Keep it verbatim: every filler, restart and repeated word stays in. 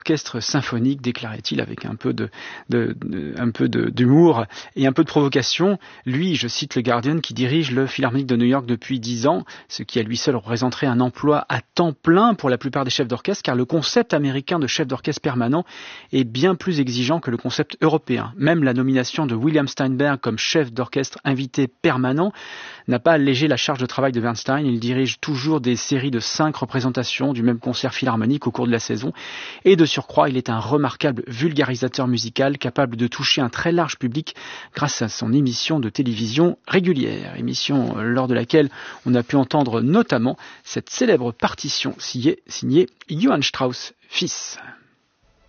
orchestre symphonique, déclarait-il avec un peu de, de, de un peu de, d'humour et un peu de provocation. Lui, je cite le Guardian, qui dirige le Philharmonique de New York depuis dix ans, ce qui à lui seul représenterait un emploi à temps plein pour la plupart des chefs d'orchestre, car le concept américain de chef d'orchestre permanent est bien plus exigeant que le concept européen. Même la nomination de William Steinberg comme chef d'orchestre invité permanent n'a pas allégé la charge de travail de Bernstein. Il dirige toujours des séries de cinq représentations du même concert philharmonique au cours de la saison, et de surcroît, il est un remarquable vulgarisateur musical capable de toucher un très large public grâce à son émission de télévision régulière, émission lors de laquelle on a pu entendre notamment cette célèbre partition signée, signée Johann Strauss fils.